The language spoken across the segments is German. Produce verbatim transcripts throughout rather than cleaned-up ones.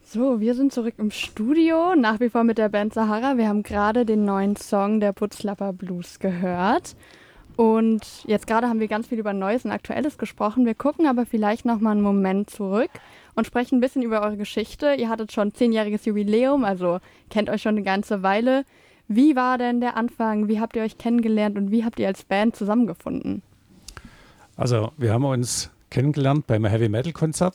So, wir sind zurück im Studio, nach wie vor mit der Band Sahara. Wir haben gerade den neuen Song der Putzlapper Blues gehört. Und jetzt gerade haben wir ganz viel über Neues und Aktuelles gesprochen. Wir gucken aber vielleicht noch mal einen Moment zurück und sprechen ein bisschen über eure Geschichte. Ihr hattet schon zehnjähriges Jubiläum, also kennt euch schon eine ganze Weile. Wie war denn der Anfang? Wie habt ihr euch kennengelernt und wie habt ihr als Band zusammengefunden? Also wir haben uns kennengelernt beim Heavy Metal Konzert.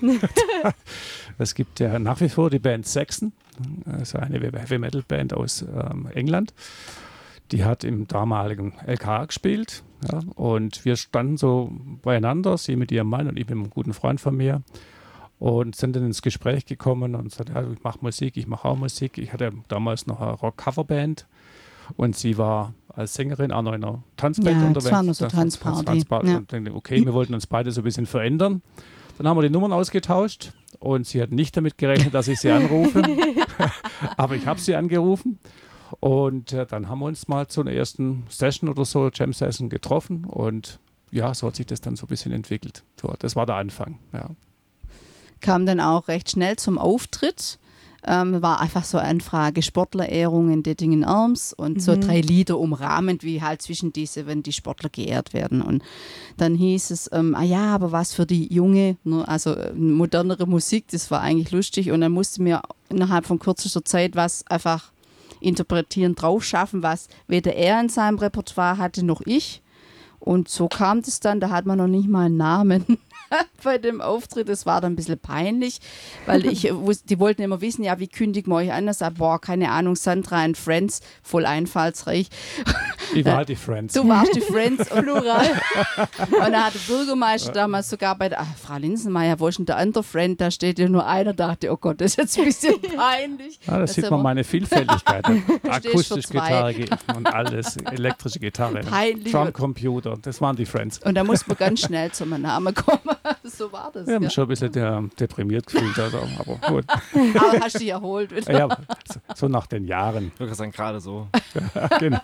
Es gibt ja nach wie vor die Band Saxon, also eine Heavy Metal Band aus ähm, England. Die hat im damaligen L K A gespielt, ja, und wir standen so beieinander, sie mit ihrem Mann und ich mit einem guten Freund von mir, und sind dann ins Gespräch gekommen und sagten, ja, ich mache Musik, ich mache auch Musik. Ich hatte damals noch eine Rock-Coverband und sie war als Sängerin auch noch in einer Tanzband ja, unterwegs. Das war nur so Tanzparty. Tanzparty. Ja. Und dachte, okay, wir wollten uns beide so ein bisschen verändern. Dann haben wir die Nummern ausgetauscht und sie hat nicht damit gerechnet, dass ich sie anrufe. Aber ich habe sie angerufen. Und äh, dann haben wir uns mal zu einer ersten Session oder so, Jam-Session, getroffen. Und ja, so hat sich das dann so ein bisschen entwickelt. So, das war der Anfang, ja. Kam dann auch recht schnell zum Auftritt. Ähm, war einfach so eine Anfrage, Sportlerehrung in Dettingen-Erms und mhm. so drei Lieder umrahmend, wie halt zwischen diese, wenn die Sportler geehrt werden. Und dann hieß es, ähm, ah ja, aber was für die junge, also modernere Musik, das war eigentlich lustig. Und dann musste mir innerhalb von kürzester Zeit was einfach interpretieren, drauf schaffen, was weder er in seinem Repertoire hatte, noch ich. Und so kam das dann, da hat man noch nicht mal einen Namen bei dem Auftritt. Das war dann ein bisschen peinlich, weil ich wusste, die wollten immer wissen, ja, wie kündigt man euch an? Ich sag, boah, keine Ahnung, Sandra and Friends, voll einfallsreich. Ich war die Friends. Du warst die Friends, plural. Und da hat der Bürgermeister damals sogar bei der, ach, Frau Linsenmeier, wo ist denn der andere Friend? Da steht ja nur einer, dachte, oh Gott, das ist jetzt ein bisschen peinlich. Ja, das sieht man meine Vielfältigkeit. Akustische Gitarre und alles, elektrische Gitarre, Drumcomputer, das waren die Friends. Und da muss man ganz schnell zu meinem Namen kommen. So war das. Wir haben ja. schon ein bisschen der, deprimiert gefühlt, also, aber gut. Aber hast du dich erholt? Wieder. Ja, so, so nach den Jahren. Ich würde sagen, gerade so. Genau.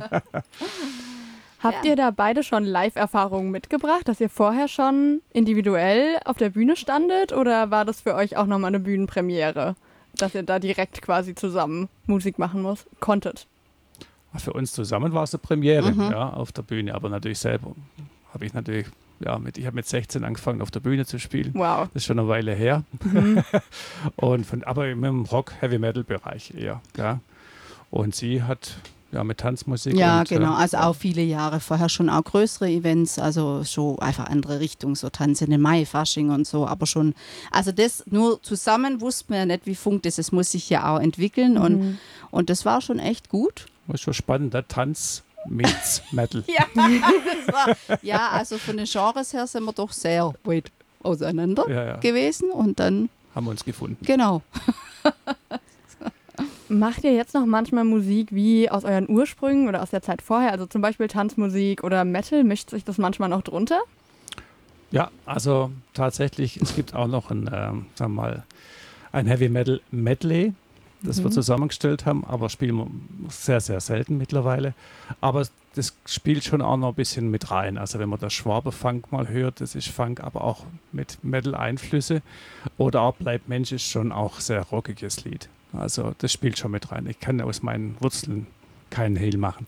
Habt ihr da beide schon Live-Erfahrungen mitgebracht, dass ihr vorher schon individuell auf der Bühne standet, oder war das für euch auch nochmal eine Bühnenpremiere, dass ihr da direkt quasi zusammen Musik machen muss, konntet? Für uns zusammen war es eine Premiere, mhm. ja, auf der Bühne, aber natürlich selber habe ich natürlich, ja, mit, ich habe mit sechzehn angefangen auf der Bühne zu spielen. Wow. Das ist schon eine Weile her. Mhm. Und von, aber im Rock-Heavy-Metal-Bereich eher, ja. Und sie hat ja mit Tanzmusik. Ja, und, genau. Äh, also auch viele Jahre vorher schon auch größere Events, also so einfach andere Richtung, so Tanz in den Mai, Fasching und so, aber schon, also das nur zusammen wusste man ja nicht, wie funkt ist. Es muss sich ja auch entwickeln mhm. und, und das war schon echt gut. Das ist schon spannend, der Tanz meets Metal. ja, das war, ja, also von den Genres her sind wir doch sehr weit auseinander ja, ja. gewesen und dann haben wir uns gefunden. Genau. Macht ihr jetzt noch manchmal Musik wie aus euren Ursprüngen oder aus der Zeit vorher? Also zum Beispiel Tanzmusik oder Metal, mischt sich das manchmal noch drunter? Ja, also tatsächlich, es gibt auch noch ein, ähm, sagen wir mal, ein Heavy Metal Medley, das mhm. wir zusammengestellt haben, aber spielen wir sehr, sehr selten mittlerweile. Aber das spielt schon auch noch ein bisschen mit rein. Also wenn man das Schwabe-Funk mal hört, das ist Funk, aber auch mit Metal-Einflüsse. Oder auch Bleib Mensch ist schon auch sehr rockiges Lied. Also das spielt schon mit rein. Ich kann aus meinen Wurzeln keinen Hehl machen.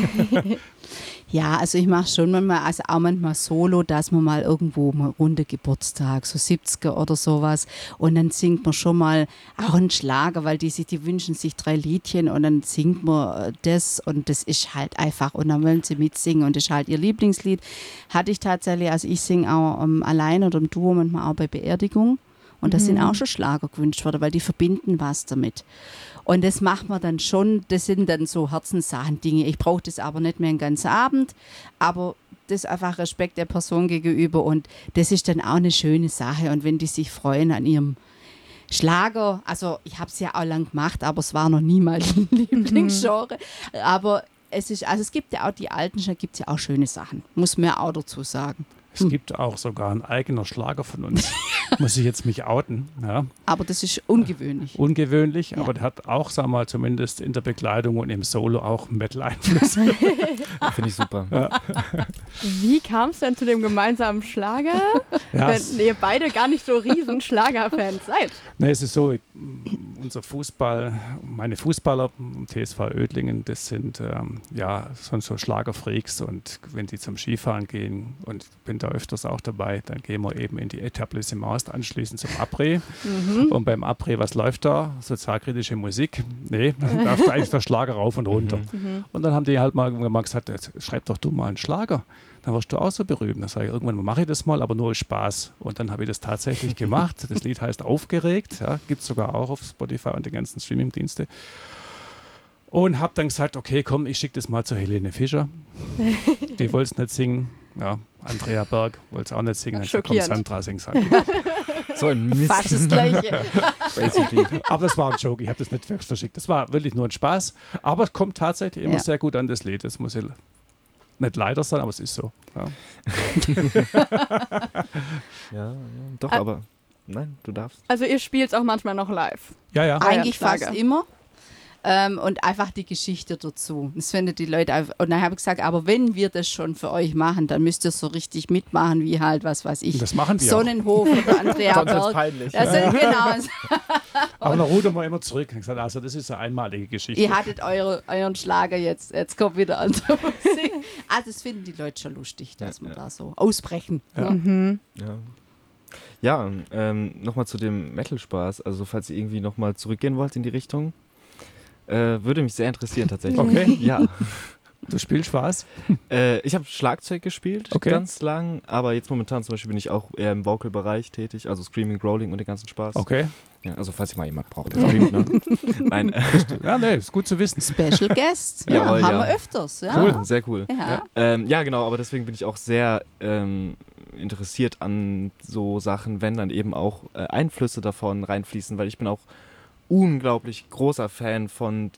Ja, also ich mache schon manchmal, also auch manchmal solo, dass man mal irgendwo mal runde Geburtstag, so siebziger oder sowas, und dann singt man schon mal auch einen Schlager, weil die sich, die wünschen sich drei Liedchen und dann singt man das und das ist halt einfach, und dann wollen sie mitsingen und das ist halt ihr Lieblingslied. Hatte ich tatsächlich, also ich singe auch um, allein oder im Duo manchmal auch bei Beerdigung. Und da mhm. sind auch schon Schlager gewünscht worden, weil die verbinden was damit. Und das macht man dann schon, das sind dann so Herzenssachen, Dinge. Ich brauche das aber nicht mehr den ganzen Abend, aber das ist einfach Respekt der Person gegenüber und das ist dann auch eine schöne Sache. Und wenn die sich freuen an ihrem Schlager, also ich habe es ja auch lang gemacht, aber es war noch nie mein Lieblingsgenre. Aber es ist, also es gibt ja auch die alten, da gibt es ja auch schöne Sachen, muss man ja auch dazu sagen. Es hm. gibt auch sogar einen eigenen Schlager von uns. Muss ich jetzt mich outen. Ja. Aber das ist ungewöhnlich. Ungewöhnlich, ja. aber der hat auch, sagen wir mal, zumindest in der Bekleidung und im Solo auch Metal-Einfluss. Finde ich super. Ja. Wie kam es denn zu dem gemeinsamen Schlager, ja, wenn ihr beide gar nicht so riesen Schlagerfans seid? Ne, es ist so, unser Fußball, meine Fußballer, T S V Oedlingen, das sind ähm, ja schon so Schlagerfreaks, und wenn die zum Skifahren gehen, und ich bin da öfters auch dabei, dann gehen wir eben in die Etablissements anschließend zum Après. Mhm. Und beim Après, was läuft da? Sozialkritische Musik? Nee, dann läuft eigentlich der Schlager rauf und runter. Mhm. Und dann haben die halt mal, mal gesagt, schreib doch du mal einen Schlager. Dann wirst du auch so berühmt. Dann sage ich, irgendwann mache ich das mal, aber nur aus Spaß. Und dann habe ich das tatsächlich gemacht. Das Lied heißt Aufgeregt, ja, gibt es sogar auch auf Spotify und den ganzen Streaming-Dienste. Und habe dann gesagt, okay, komm, ich schicke das mal zu Helene Fischer. Die wollte es nicht singen. Ja, Andrea Berg wollte es auch nicht singen. Dann kommt Sandra, sing's halt. So ein Mist. Fast das Gleiche. Aber das war ein Joke, ich habe das nicht verschickt. Das war wirklich nur ein Spaß. Aber es kommt tatsächlich immer ja. sehr gut an, das Lied. Das muss ich nicht leider sein, aber es ist so. Ja, ja, ja doch, ah. aber nein, du darfst. Also ihr spielt es auch manchmal noch live? Ja, ja. Eigentlich fast immer. Ähm, und einfach die Geschichte dazu. Das finden die Leute einfach. Und dann habe ich gesagt, aber wenn wir das schon für euch machen, dann müsst ihr so richtig mitmachen, wie halt, was weiß ich, das machen wir Sonnenhof auch. Oder Andrea Berg. Das ist peinlich. Das sind, genau. Aber dann rudern wir immer zurück. Ich gesagt, also das ist eine einmalige Geschichte. Ihr hattet eure, euren Schlager jetzt, jetzt kommt wieder an zur Musik. Also das finden die Leute schon lustig, dass ja, wir ja. da so ausbrechen. Ja, mhm. ja. ja ähm, nochmal zu dem Metal-Spaß. Also falls ihr irgendwie nochmal zurückgehen wollt in die Richtung, Äh, würde mich sehr interessieren tatsächlich. Okay. Ja. Du spielst Spaß? Äh, ich habe Schlagzeug gespielt, okay. ganz lang, aber jetzt momentan zum Beispiel bin ich auch eher im Vocal-Bereich tätig, also Screaming, Growling und den ganzen Spaß. Okay. Ja, also falls ihr mal jemand braucht, der streamt, ne? Nein. Ja, nee, ist gut zu wissen. Special Guest, ja, Jawohl, haben ja. wir öfters. Ja. Cool, sehr cool. Ja. Ja. Ähm, ja, genau, aber deswegen bin ich auch sehr ähm, interessiert an so Sachen, wenn dann eben auch äh, Einflüsse davon reinfließen, weil ich bin auch unglaublich großer Fan von,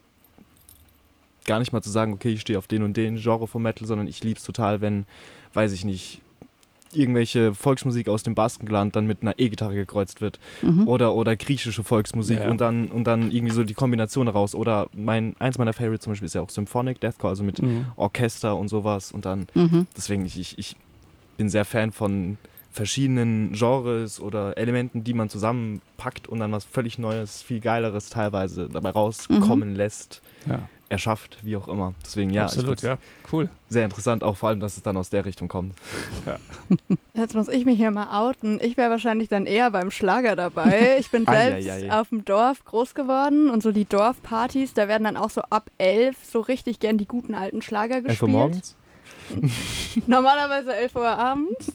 gar nicht mal zu sagen, okay, ich stehe auf den und den Genre von Metal, sondern ich liebe es total, wenn, weiß ich nicht, irgendwelche Volksmusik aus dem Baskenland dann mit einer E-Gitarre gekreuzt wird. Mhm. Oder, oder griechische Volksmusik ja. und, dann, und dann irgendwie so die Kombination daraus. Oder mein, eins meiner Favorites zum Beispiel ist ja auch Symphonic Deathcore, also mit mhm. Orchester und sowas. Und dann, mhm. deswegen, ich, ich, ich bin sehr Fan von verschiedenen Genres oder Elementen, die man zusammenpackt und dann was völlig Neues, viel Geileres teilweise dabei rauskommen mhm. lässt, ja. erschafft, wie auch immer. Deswegen ja, absolut, ja, cool. Sehr interessant, auch vor allem, dass es dann aus der Richtung kommt. Ja. Jetzt muss ich mich hier mal outen. Ich wäre wahrscheinlich dann eher beim Schlager dabei. Ich bin selbst ai, ai, ai. auf dem Dorf groß geworden und so die Dorfpartys, da werden dann auch so ab elf so richtig gern die guten alten Schlager gespielt. elf Uhr morgens? Normalerweise elf Uhr abends.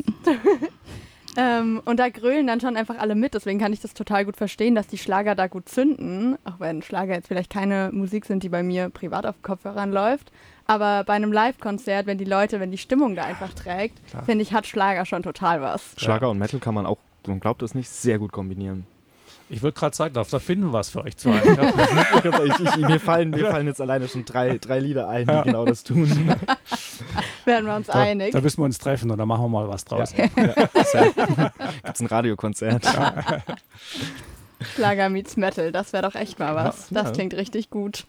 ähm, und da grölen dann schon einfach alle mit. Deswegen kann ich das total gut verstehen, dass die Schlager da gut zünden. Auch wenn Schlager jetzt vielleicht keine Musik sind, die bei mir privat auf Kopfhörern läuft. Aber bei einem Live-Konzert, wenn die Leute, wenn die Stimmung da einfach trägt, finde ich, hat Schlager schon total was. Schlager ja. und Metal kann man auch, man glaubt es nicht, sehr gut kombinieren. Ich würde gerade sagen, da finden wir was für euch zwei. Ja. ich, ich, mir, fallen, mir fallen jetzt alleine schon drei, drei Lieder ein, die ja. genau das tun. Werden wir uns da, einig. Da müssen wir uns treffen und dann machen wir mal was draus. Ja. Ja. Gibt es ein Radiokonzert? Ja. Schlager meets Metal, das wäre doch echt mal was. Ja. Das klingt richtig gut.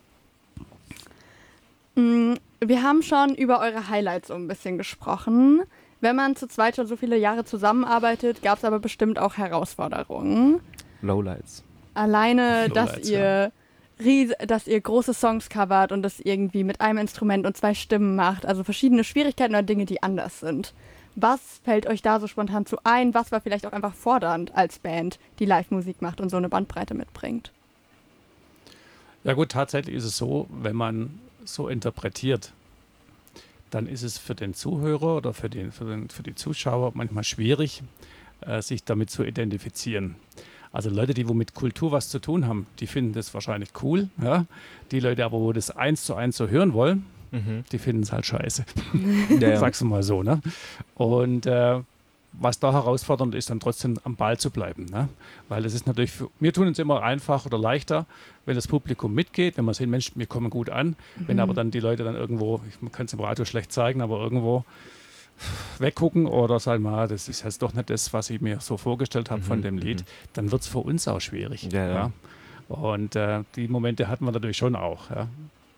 Wir haben schon über eure Highlights so ein bisschen gesprochen. Wenn man zu zweit schon so viele Jahre zusammenarbeitet, gab es aber bestimmt auch Herausforderungen. Lowlights. Alleine, Lowlights, dass ihr ries- dass ihr große Songs covert und das irgendwie mit einem Instrument und zwei Stimmen macht. Also verschiedene Schwierigkeiten oder Dinge, die anders sind. Was fällt euch da so spontan zu ein? Was war vielleicht auch einfach fordernd als Band, die Live-Musik macht und so eine Bandbreite mitbringt? Ja gut, tatsächlich ist es so, wenn man so interpretiert, dann ist es für den Zuhörer oder für, den, für, den, für die Zuschauer manchmal schwierig, äh, sich damit zu identifizieren. Also Leute, die wo mit Kultur was zu tun haben, die finden das wahrscheinlich cool. Ja? Die Leute aber, wo das eins zu eins so hören wollen, mhm. die finden es halt scheiße. Ja, ja. Sag's mal so. Ne? Und äh, was da herausfordernd ist, dann trotzdem am Ball zu bleiben. Ne? Weil es ist natürlich, für, wir tun es immer einfach oder leichter, wenn das Publikum mitgeht, wenn man sehen, Mensch, wir kommen gut an. Mhm. Wenn aber dann die Leute dann irgendwo, ich kann es im Radio schlecht zeigen, aber irgendwo weggucken oder sagen mal, das ist jetzt doch nicht das, was ich mir so vorgestellt habe mhm. von dem Lied, dann wird es für uns auch schwierig. Ja, ja. Ja? Und äh, die Momente hatten wir natürlich schon auch. Ja,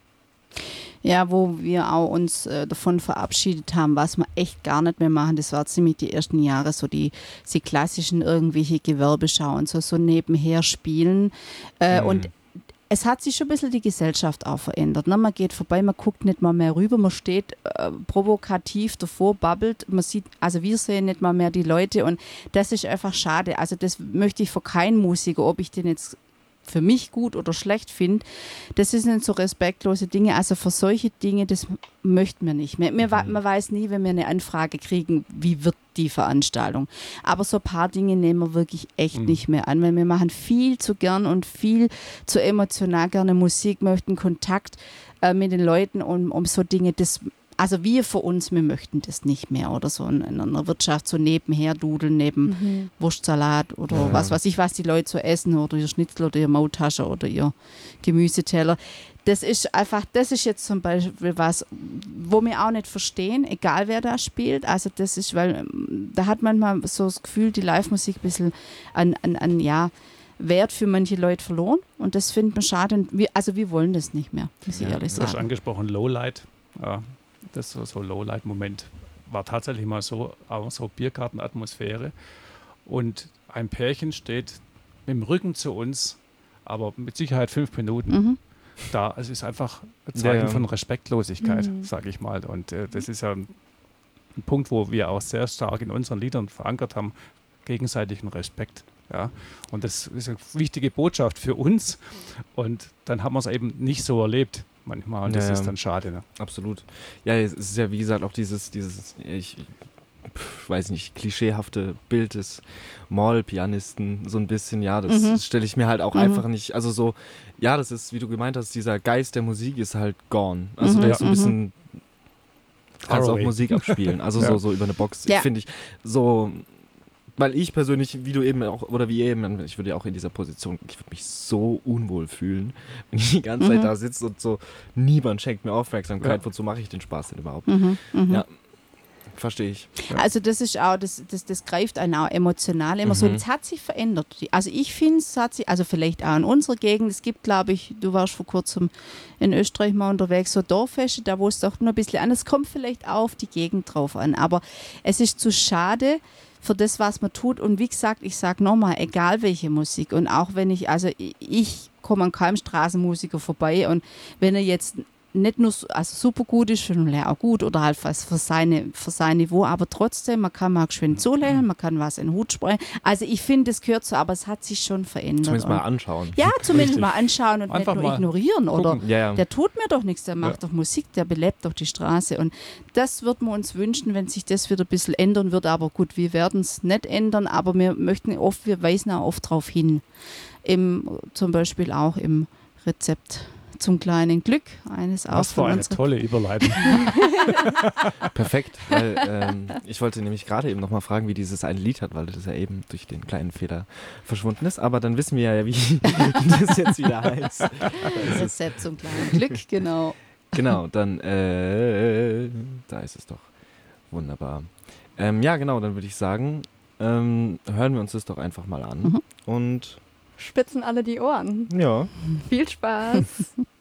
ja wo wir auch uns äh, davon verabschiedet haben, was wir echt gar nicht mehr machen. Das war ziemlich die ersten Jahre, so die, die klassischen irgendwelche Gewerbeschauen, so, so nebenher spielen. Äh, mhm. Und es hat sich schon ein bisschen die Gesellschaft auch verändert. Ne? Man geht vorbei, man guckt nicht mal mehr rüber, man steht äh, provokativ davor, babbelt, man sieht, also wir sehen nicht mal mehr die Leute und das ist einfach schade. Also das möchte ich für keinen Musiker, ob ich den jetzt für mich gut oder schlecht finde, das sind so respektlose Dinge. Also für solche Dinge, das möchten wir nicht mehr. Wir, man weiß nie, wenn wir eine Anfrage kriegen, wie wird die Veranstaltung. Aber so ein paar Dinge nehmen wir wirklich echt mhm. nicht mehr an, weil wir machen viel zu gern und viel zu emotional gerne Musik, möchten Kontakt äh, mit den Leuten und um so Dinge, das also wir für uns, wir möchten das nicht mehr oder so in, in einer Wirtschaft so nebenher dudeln, neben mhm. Wurstsalat oder ja. was weiß ich, was die Leute so essen oder ihr Schnitzel oder ihr Maultasche oder ihr Gemüseteller. Das ist einfach, das ist jetzt zum Beispiel was, wo wir auch nicht verstehen, egal wer da spielt. Also das ist, weil da hat man mal so das Gefühl, die Live-Musik ein bisschen an, an, an ja, Wert für manche Leute verloren und das finden wir schade. Und wir, also wir wollen das nicht mehr, muss ich ja, ehrlich sagen. Du hast angesprochen, Lowlight. Ja. Das so, so Lowlight-Moment war tatsächlich mal so, auch so Biergartenatmosphäre. Und ein Pärchen steht mit dem Rücken zu uns, aber mit Sicherheit fünf Minuten mhm. da. Es ist einfach ein Zeichen ja, ja. von Respektlosigkeit, mhm. sage ich mal. Und äh, das ist ja ein, ein Punkt, wo wir auch sehr stark in unseren Liedern verankert haben, gegenseitigen Respekt. Ja. Und das ist eine wichtige Botschaft für uns. Und dann haben wir es eben nicht so erlebt. Manchmal und das ja, ist dann schade. Ne? Absolut. Ja, es ist ja wie gesagt auch dieses, dieses ich, ich weiß nicht, klischeehafte Bild des Mall-Pianisten so ein bisschen, ja, das, mhm. das stelle ich mir halt auch mhm. einfach nicht, also so, ja, das ist, wie du gemeint hast, dieser Geist der Musik ist halt gone. Also mhm. der ist so ein bisschen, kannst auch Musik abspielen, also ja. so, so über eine Box, ja. finde ich, so... Weil ich persönlich, wie du eben auch, oder wie eben, ich würde ja auch in dieser Position, ich würde mich so unwohl fühlen, wenn ich die ganze mhm. Zeit da sitze und so, niemand schenkt mir Aufmerksamkeit, ja. wozu mache ich den Spaß denn überhaupt? Mhm. Mhm. Ja, verstehe ich. Ja. Also das ist auch, das, das, das greift einen auch emotional immer mhm. so. Das hat sich verändert. Also ich finde, es hat sich, also vielleicht auch in unserer Gegend, es gibt, glaube ich, du warst vor kurzem in Österreich mal unterwegs, so Dorffeste, da wo es doch nur ein bisschen anders kommt, vielleicht auch auf die Gegend drauf an. Aber es ist zu schade, für das, was man tut. Und wie gesagt, ich sage nochmal, egal welche Musik. Und auch wenn ich, also ich, ich komme an keinem Straßenmusiker vorbei und wenn er jetzt nicht nur also super gut ist, finde ich auch gut oder halt was für, seine, für sein Niveau, aber trotzdem, man kann mal geschwind zulächeln, man kann was in den Hut sprechen. Also ich finde, das gehört so, aber es hat sich schon verändert. Zumindest mal anschauen. Ja, zumindest Richtig. mal anschauen und Einfach nicht nur ignorieren. Oder ja, ja. der tut mir doch nichts, der macht ja. doch Musik, der belebt doch die Straße. Und das würden wir uns wünschen, wenn sich das wieder ein bisschen ändern würde. Aber gut, wir werden es nicht ändern, aber wir möchten oft, wir weisen auch oft darauf hin. Im, zum Beispiel auch im Rezept zum kleinen Glück eines Was für eine tolle Überleitung. Perfekt, weil ähm, ich wollte nämlich gerade eben nochmal fragen, wie dieses eine Lied hat, weil das ja eben durch den kleinen Fehler verschwunden ist, aber dann wissen wir ja, wie das jetzt wieder heißt. Das Rezept zum kleinen Glück, genau. Genau, dann äh, da ist es doch. Wunderbar. Ähm, ja, genau, dann würde ich sagen, ähm, hören wir uns das doch einfach mal an mhm. und spitzen alle die Ohren. Ja. Viel Spaß.